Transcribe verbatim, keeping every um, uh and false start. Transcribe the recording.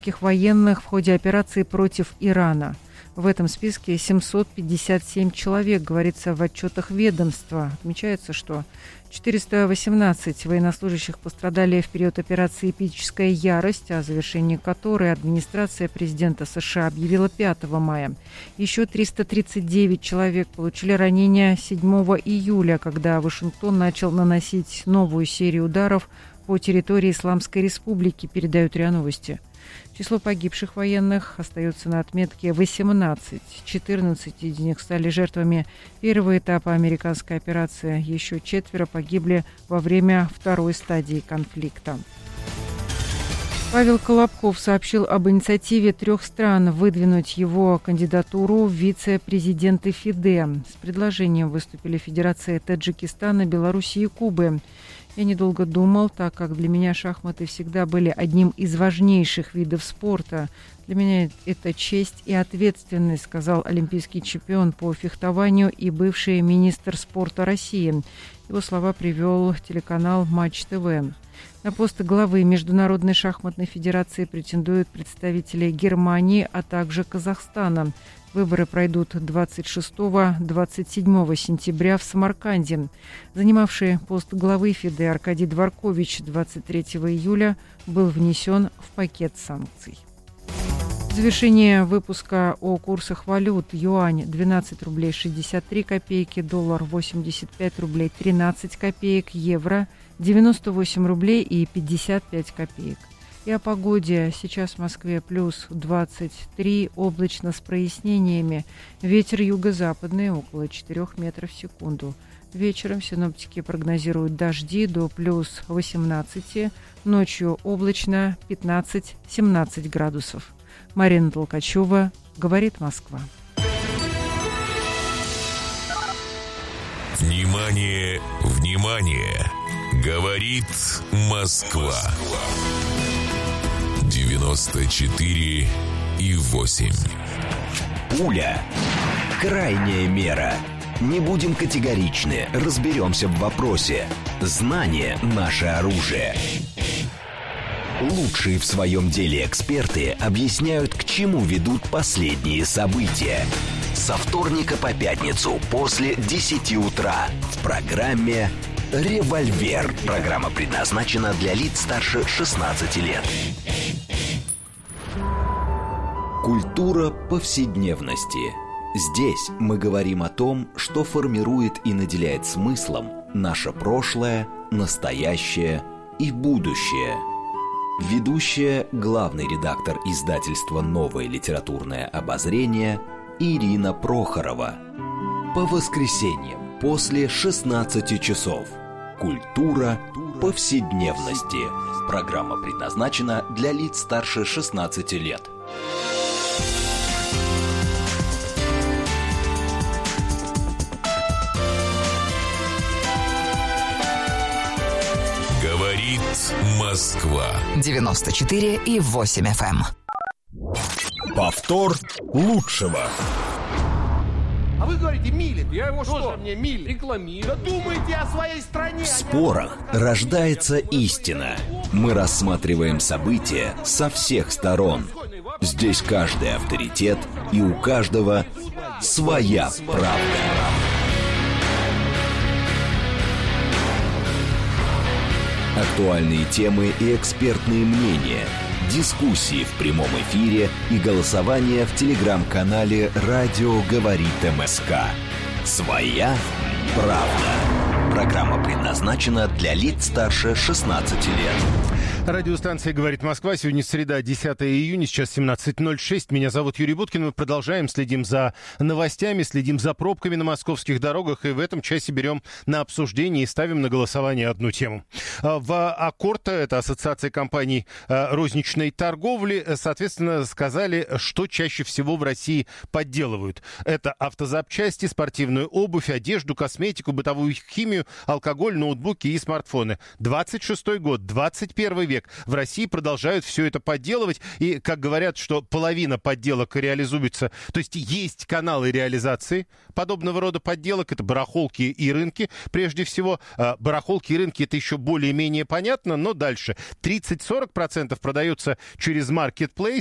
военных в ходе операции против Ирана. В этом списке семьсот пятьдесят семь человек, говорится в отчетах ведомства. Отмечается, что четыреста восемнадцать военнослужащих пострадали в период операции «Эпическая ярость», о завершении которой администрация президента США объявила пятого мая. Еще триста тридцать девять человек получили ранения седьмого июля, когда Вашингтон начал наносить новую серию ударов по территории Исламской Республики, передают РИА Новости. Число погибших военных остается на отметке восемнадцать. четырнадцать из них стали жертвами первого этапа американской операции. Еще четверо погибли во время второй стадии конфликта. Павел Колобков сообщил об инициативе трех стран выдвинуть его кандидатуру в вице-президенты ФИДЕ. С предложением выступили Федерации Таджикистана, Беларуси и Кубы. Я недолго думал, так как для меня шахматы всегда были одним из важнейших видов спорта. Для меня это честь и ответственность, сказал олимпийский чемпион по фехтованию и бывший министр спорта России. Его слова привел телеканал Матч ТВ. На пост главы Международной шахматной федерации претендуют представители Германии, а также Казахстана. Выборы пройдут двадцать шестого — двадцать седьмого сентября в Самарканде. Занимавший пост главы ФИДЕ Аркадий Дворкович двадцать третьего июля был внесен в пакет санкций. В завершение выпуска о курсах валют. Юань двенадцать рублей шестьдесят три копейки, доллар восемьдесят пять рублей тринадцать копеек, евро девяносто восемь рублей и пятьдесят пять копеек. И о погоде. Сейчас в Москве плюс двадцать три, облачно с прояснениями. Ветер юго-западный около четырёх метров в секунду. Вечером синоптики прогнозируют дожди до плюс восемнадцати, ночью облачно пятнадцать-семнадцать градусов. Марина Толкачева, говорит Москва. Внимание, внимание! Говорит Москва. девяносто четыре и восемь. Пуля. Крайняя мера. Не будем категоричны, разберемся в вопросе. Знание – наше оружие. Лучшие в своем деле эксперты объясняют, к чему ведут последние события. Со вторника по пятницу после десяти утра в программе «Револьвер». Программа предназначена для лиц старше шестнадцати лет. Культура повседневности. Здесь мы говорим о том, что формирует и наделяет смыслом наше прошлое, настоящее и будущее. Ведущая, главный редактор издательства «Новое литературное обозрение» Ирина Прохорова. По воскресеньям после шестнадцати часов. Культура повседневности. Программа предназначена для лиц старше шестнадцати лет. Говорит Москва. девяносто четыре и восемь эф эм. Повтор лучшего. А вы говорите, милит. Я его что? Мне милит. Рекламирую. Да думайте о своей стране. В спорах рождается истина. Мы рассматриваем события со всех сторон. Здесь каждый авторитет, и у каждого своя правда. Актуальные темы и экспертные мнения, дискуссии в прямом эфире и голосование в телеграм-канале «Радио говорит МСК». Своя правда. Программа предназначена для лиц старше шестнадцати лет. Радиостанция «Говорит Москва». Сегодня среда, десятого июня, сейчас семнадцать ноль шесть. Меня зовут Юрий Буткин. Мы продолжаем, следим за новостями, следим за пробками на московских дорогах. И в этом часе берем на обсуждение и ставим на голосование одну тему. В Аккорта, это ассоциация компаний розничной торговли, соответственно, сказали, что чаще всего в России подделывают. Это автозапчасти, спортивную обувь, одежду, косметику, бытовую химию, алкоголь, ноутбуки и смартфоны. двадцать шестой год, двадцать первый век. век в России продолжают все это подделывать. И, как говорят, что половина подделок реализуется, то есть есть каналы реализации подобного рода подделок, это барахолки и рынки. Прежде всего, барахолки и рынки — это еще более-менее понятно, но дальше тридцать-сорок процентов продается через маркетплейс,